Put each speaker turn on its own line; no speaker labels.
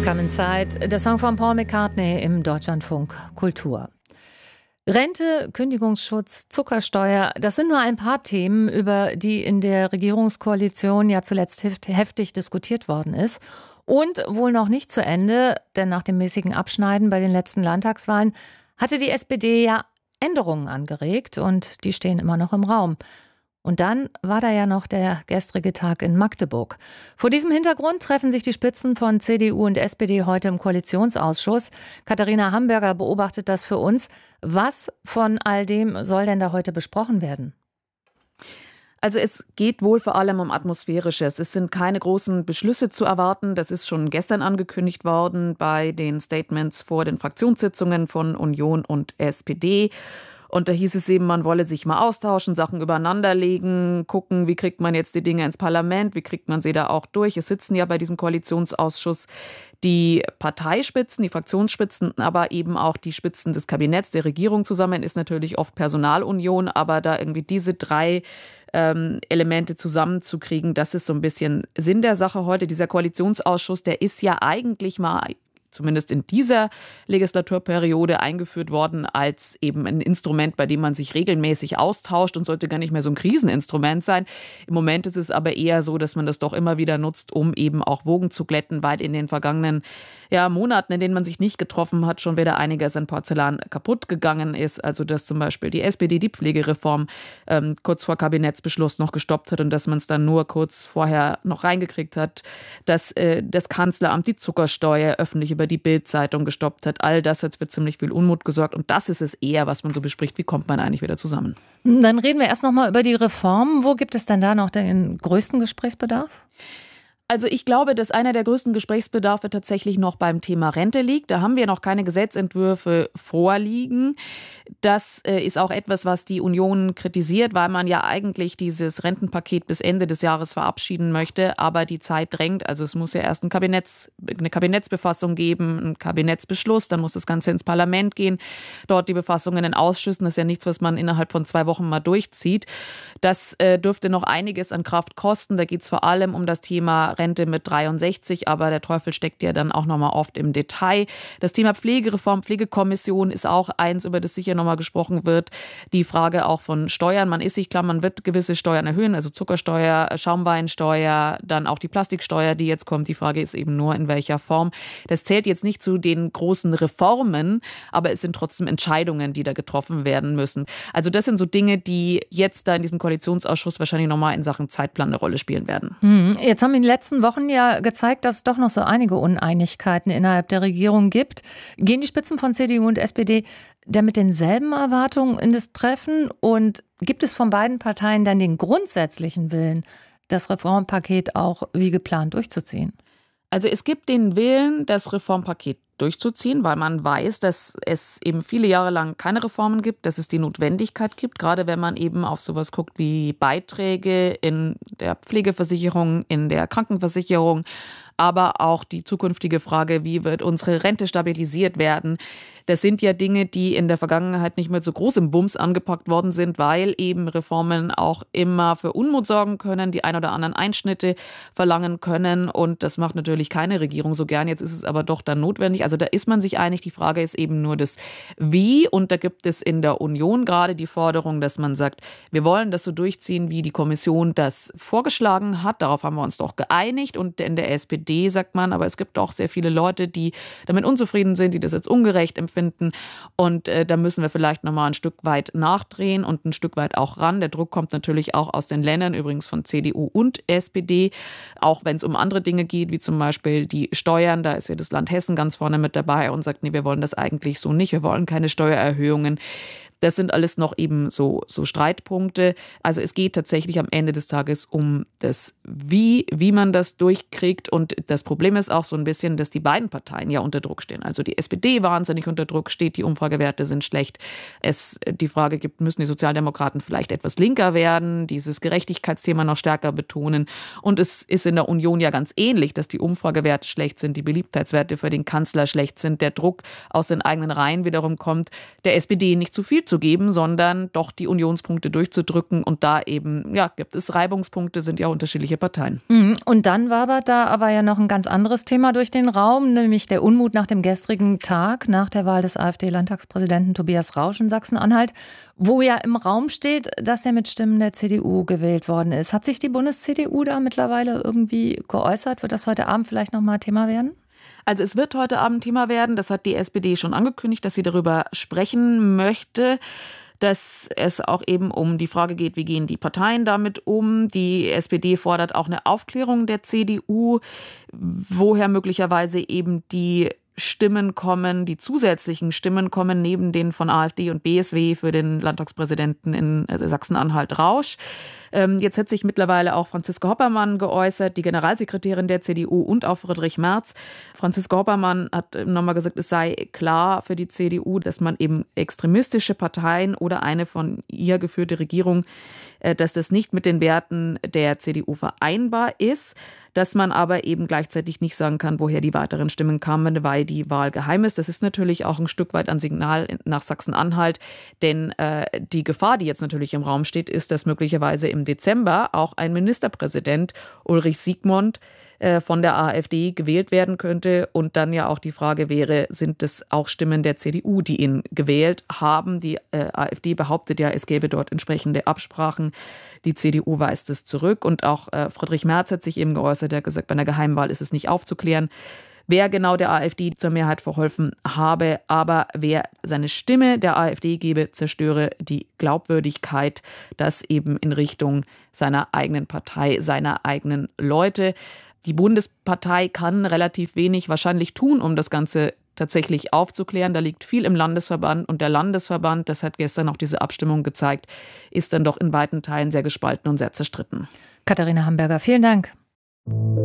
Come Inside, der Song von Paul McCartney im Deutschlandfunk Kultur. Rente, Kündigungsschutz, Zuckersteuer, das sind nur ein paar Themen, über die in der Regierungskoalition ja zuletzt heftig diskutiert worden ist. Und wohl noch nicht zu Ende, denn nach dem mäßigen Abschneiden bei den letzten Landtagswahlen hatte die SPD ja Änderungen angeregt und die stehen immer noch im Raum. Und dann war da ja noch der gestrige Tag in Magdeburg. Vor diesem Hintergrund treffen sich die Spitzen von CDU und SPD heute im Koalitionsausschuss. Katharina Hamburger beobachtet das für uns. Was von all dem soll denn da heute besprochen werden?
Also es geht wohl vor allem um Atmosphärisches. Es sind keine großen Beschlüsse zu erwarten. Das ist schon gestern angekündigt worden bei den Statements vor den Fraktionssitzungen von Union und SPD. Und da hieß es eben, man wolle sich mal austauschen, Sachen übereinanderlegen, gucken, wie kriegt man jetzt die Dinge ins Parlament, wie kriegt man sie da auch durch. Es sitzen ja bei diesem Koalitionsausschuss die Parteispitzen, die Fraktionsspitzen, aber eben auch die Spitzen des Kabinetts, der Regierung zusammen, ist natürlich oft Personalunion, aber da irgendwie diese drei Elemente zusammenzukriegen, das ist so ein bisschen Sinn der Sache heute. Dieser Koalitionsausschuss, der ist ja eigentlich mal zumindest in dieser Legislaturperiode eingeführt worden als eben ein Instrument, bei dem man sich regelmäßig austauscht und sollte gar nicht mehr so ein Kriseninstrument sein. Im Moment ist es aber eher so, dass man das doch immer wieder nutzt, um eben auch Wogen zu glätten, weil in den vergangenen Monaten, in denen man sich nicht getroffen hat, schon wieder einiges an Porzellan kaputt gegangen ist. Also dass zum Beispiel die SPD die Pflegereform kurz vor Kabinettsbeschluss noch gestoppt hat und dass man es dann nur kurz vorher noch reingekriegt hat, dass das Kanzleramt die Zuckersteuer öffentlich über die Bild-Zeitung gestoppt hat. All das hat für ziemlich viel Unmut gesorgt und das ist es eher, was man so bespricht. Wie kommt man eigentlich wieder zusammen?
Dann reden wir erst noch mal über die Reform. Wo gibt es denn da noch den größten Gesprächsbedarf?
Also ich glaube, dass einer der größten Gesprächsbedarfe tatsächlich noch beim Thema Rente liegt. Da haben wir noch keine Gesetzentwürfe vorliegen. Das ist auch etwas, was die Union kritisiert, weil man ja eigentlich dieses Rentenpaket bis Ende des Jahres verabschieden möchte. Aber die Zeit drängt. Also es muss ja erst eine Kabinettsbefassung geben, einen Kabinettsbeschluss. Dann muss das Ganze ins Parlament gehen. Dort die Befassung in den Ausschüssen. Das ist ja nichts, was man innerhalb von 2 Wochen mal durchzieht. Das dürfte noch einiges an Kraft kosten. Da geht es vor allem um das Thema Rente mit 63, aber der Teufel steckt ja dann auch nochmal oft im Detail. Das Thema Pflegereform, Pflegekommission ist auch eins, über das sicher nochmal gesprochen wird. Die Frage auch von Steuern. Man ist sich klar, man wird gewisse Steuern erhöhen, also Zuckersteuer, Schaumweinsteuer, dann auch die Plastiksteuer, die jetzt kommt. Die Frage ist eben nur, in welcher Form. Das zählt jetzt nicht zu den großen Reformen, aber es sind trotzdem Entscheidungen, die da getroffen werden müssen. Also das sind so Dinge, die jetzt da in diesem Koalitionsausschuss wahrscheinlich nochmal in Sachen Zeitplan eine Rolle spielen werden.
Jetzt haben wir in den letzten Wochen ja gezeigt, dass es doch noch so einige Uneinigkeiten innerhalb der Regierung gibt. Gehen die Spitzen von CDU und SPD da mit denselben Erwartungen in das Treffen? Und gibt es von beiden Parteien dann den grundsätzlichen Willen, das Reformpaket auch wie geplant durchzuziehen?
Also es gibt den Willen, das Reformpaket durchzuziehen, weil man weiß, dass es eben viele Jahre lang keine Reformen gibt, dass es die Notwendigkeit gibt, gerade wenn man eben auf sowas guckt wie Beiträge in der Pflegeversicherung, in der Krankenversicherung, aber auch die zukünftige Frage, wie wird unsere Rente stabilisiert werden. Das sind ja Dinge, die in der Vergangenheit nicht mit so großem Wumms angepackt worden sind, weil eben Reformen auch immer für Unmut sorgen können, die ein oder anderen Einschnitte verlangen können. Und das macht natürlich keine Regierung so gern. Jetzt ist es aber doch dann notwendig. Also da ist man sich einig. Die Frage ist eben nur das Wie. Und da gibt es in der Union gerade die Forderung, dass man sagt, wir wollen das so durchziehen, wie die Kommission das vorgeschlagen hat. Darauf haben wir uns doch geeinigt. Und in der SPD sagt man, aber es gibt auch sehr viele Leute, die damit unzufrieden sind, die das als ungerecht empfinden. Und da müssen wir vielleicht nochmal ein Stück weit nachdrehen und ein Stück weit auch ran. Der Druck kommt natürlich auch aus den Ländern, übrigens von CDU und SPD, auch wenn es um andere Dinge geht, wie zum Beispiel die Steuern. Da ist ja das Land Hessen ganz vorne mit dabei und sagt, nee, wir wollen das eigentlich so nicht, wir wollen keine Steuererhöhungen. Das sind alles noch eben so Streitpunkte. Also es geht tatsächlich am Ende des Tages um das wie man das durchkriegt. Und das Problem ist auch so ein bisschen, dass die beiden Parteien ja unter Druck stehen. Also die SPD wahnsinnig unter Druck steht, die Umfragewerte sind schlecht. Es die Frage gibt, müssen die Sozialdemokraten vielleicht etwas linker werden, dieses Gerechtigkeitsthema noch stärker betonen. Und es ist in der Union ja ganz ähnlich, dass die Umfragewerte schlecht sind, die Beliebtheitswerte für den Kanzler schlecht sind, der Druck aus den eigenen Reihen wiederum kommt, der SPD nicht zu viel mitzugeben, sondern doch die Unionspunkte durchzudrücken. Und da eben, gibt es Reibungspunkte, sind ja unterschiedliche Parteien.
Und dann wabert da aber ja noch ein ganz anderes Thema durch den Raum, nämlich der Unmut nach dem gestrigen Tag, nach der Wahl des AfD-Landtagspräsidenten Tobias Rausch in Sachsen-Anhalt, wo ja im Raum steht, dass er mit Stimmen der CDU gewählt worden ist. Hat sich die Bundes-CDU da mittlerweile irgendwie geäußert? Wird das heute Abend vielleicht nochmal Thema werden?
Also es wird heute Abend Thema werden. Das hat die SPD schon angekündigt, dass sie darüber sprechen möchte, dass es auch eben um die Frage geht, wie gehen die Parteien damit um. Die SPD fordert auch eine Aufklärung der CDU, woher möglicherweise eben die Stimmen kommen, die zusätzlichen Stimmen kommen neben den von AfD und BSW für den Landtagspräsidenten in Sachsen-Anhalt Rausch. Jetzt hat sich mittlerweile auch Franziska Hoppermann geäußert, die Generalsekretärin der CDU, und auch Friedrich Merz. Franziska Hoppermann hat nochmal gesagt, es sei klar für die CDU, dass man eben extremistische Parteien oder eine von ihr geführte Regierung, dass das nicht mit den Werten der CDU vereinbar ist, dass man aber eben gleichzeitig nicht sagen kann, woher die weiteren Stimmen kamen, weil die Wahl geheim ist. Das ist natürlich auch ein Stück weit ein Signal nach Sachsen-Anhalt, denn die Gefahr, die jetzt natürlich im Raum steht, ist, dass möglicherweise im Dezember auch ein Ministerpräsident, Ulrich Siegmund, von der AfD gewählt werden könnte. Und dann ja auch die Frage wäre, sind es auch Stimmen der CDU, die ihn gewählt haben? Die AfD behauptet ja, es gäbe dort entsprechende Absprachen. Die CDU weist es zurück. Und auch Friedrich Merz hat sich eben geäußert, er hat gesagt, bei einer Geheimwahl ist es nicht aufzuklären, wer genau der AfD zur Mehrheit verholfen habe. Aber wer seine Stimme der AfD gebe, zerstöre die Glaubwürdigkeit, das eben in Richtung seiner eigenen Partei, seiner eigenen Leute. Die Bundespartei kann relativ wenig wahrscheinlich tun, um das Ganze tatsächlich aufzuklären. Da liegt viel im Landesverband. Und der Landesverband, das hat gestern auch diese Abstimmung gezeigt, ist dann doch in weiten Teilen sehr gespalten und sehr zerstritten.
Katharina Hamburger, vielen Dank.